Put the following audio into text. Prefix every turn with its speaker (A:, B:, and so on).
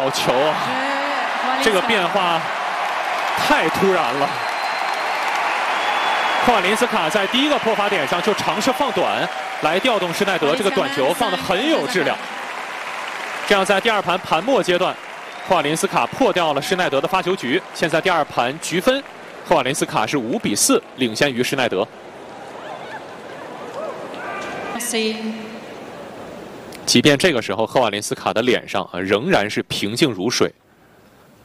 A: 好球啊！这个变化太突然了。科瓦林斯卡在第一个破发点上就尝试放短，来调动施耐德，这个短球放得很有质量。这样在第二盘盘末阶段，科瓦林斯卡破掉了施耐德的发球局。现在第二盘局分，科瓦林斯卡是5比4领先于施耐德。即便这个时候，科瓦林斯卡的脸上仍然是平静如水。